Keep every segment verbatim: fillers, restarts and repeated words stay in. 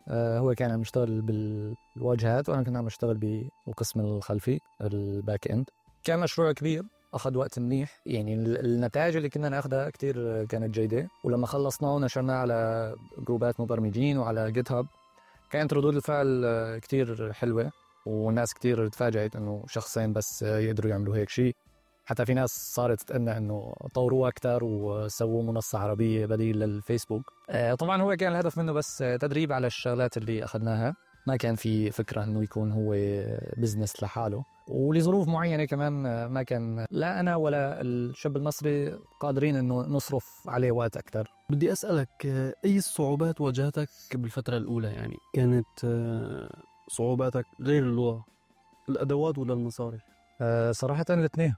آه هو كان عم يشتغل بالواجهات وأنا كنت عم أشتغل بالقسم الخلفي الباك إند. كان مشروع كبير أخذ وقت منيح، يعني النتائج اللي كنا ناخدها كتير كانت جيدة، ولما خلصناه ونشرناه على جروبات مبرمجين وعلى جيت هاب كانت ردود الفعل كتير حلوة، والناس كتير تفاجأت إنه شخصين بس يقدروا يعملوا هيك شيء. حتى في ناس صارت تقلنا إنه طوروه أكتر وسووا منصة عربية بديل للفيسبوك. طبعا هو كان الهدف منه بس تدريب على الشغلات اللي أخذناها، ما كان في فكرة إنه يكون هو بزنس لحاله، ولظروف معينة كمان ما كان لا أنا ولا الشاب المصري قادرين إنه نصرف عليه وقت أكتر. بدي أسألك أي الصعوبات واجهتك بالفترة الأولى؟ يعني كانت صعوباتك غير اللغة، الأدوات ولا المصاري؟ أه صراحة الاثنين.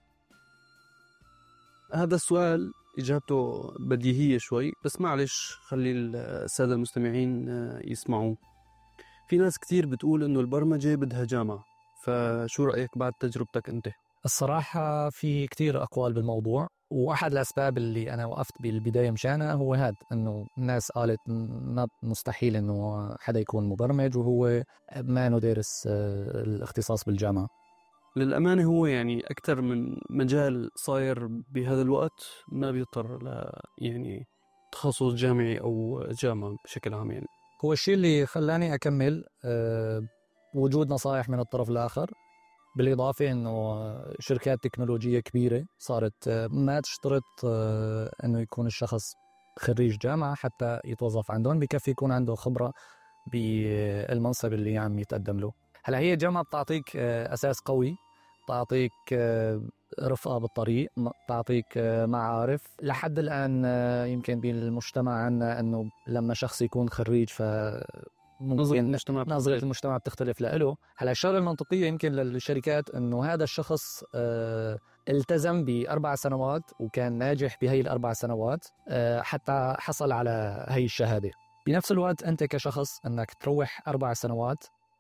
هذا السؤال إجابته بديهية شوي، بس معلش خلي السادة المستمعين يسمعوا. في ناس كتير بتقول إنه البرمجة بدها جامعة، فشو رأيك بعد تجربتك أنت؟ الصراحة في كتير أقوال بالموضوع، وأحد الأسباب اللي أنا وقفت بالبداية مشانها هو هاد، إنه الناس قالت مستحيل إنه حدا يكون مبرمج وهو ما إنه دارس الاختصاص بالجامعة. للأمانة هو يعني أكتر من مجال صاير بهذا الوقت ما بيضطر ل يعني تخصص جامعي أو جامعة بشكل عام. يعني هو الشيء اللي خلاني أكمل أه وجود نصائح من الطرف الآخر، بالإضافة إنه شركات تكنولوجية كبيرة صارت ما تشترط إنه يكون الشخص خريج جامعة حتى يتوظف عندهم، بكفي يكون عنده خبرة بالمنصب اللي عم يتقدم له. هلا هي الجامعة بتعطيك أساس قوي، تعطيك رفقة بالطريق، تعطيك معارف. لحد الآن يمكن بالمجتمع عنا إنه لما شخص يكون خريج ف نظرة المجتمع نظرة المجتمع بتختلف له. هلا الشغلة المنطقية يمكن للشركات إنه هذا الشخص اه التزم بأربع سنوات وكان ناجح بهاي الأربع سنوات اه حتى حصل على هاي الشهادة. بنفس الوقت أنت كشخص أنك تروح أربع سنوات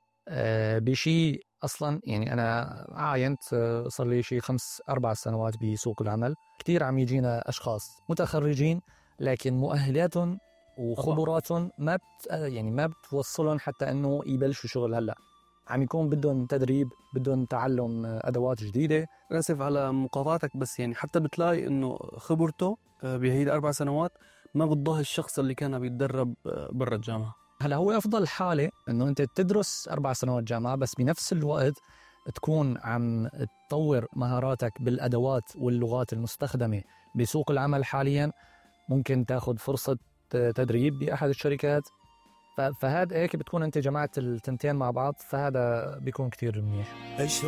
اه بشيء أصلا، يعني أنا عاينت اه صار لي شيء خمس أربع سنوات بسوق العمل، كتير عم يجينا أشخاص متخرجين لكن مؤهلاتهم وخبراتهم ما بت يعني ما بتوصلهم حتى انه يبلشوا شغل. هلا عم يكون بدهم تدريب، بدهم تعلم ادوات جديده. اسف على مقاطعتك، بس يعني حتى بتلاقي انه خبرته بهي الاربع سنوات ما بتضاهي الشخص اللي كان بيتدرب برا الجامعه. هلا هو افضل حاله انه انت تدرس اربع سنوات جامعه، بس بنفس الوقت تكون عم تطور مهاراتك بالادوات واللغات المستخدمه بسوق العمل حاليا. ممكن تاخذ فرصه تدريب بأحد الشركات، فهذا هيك بتكون أنت جمعت التنتين مع بعض، فهذا بيكون كتير منيح.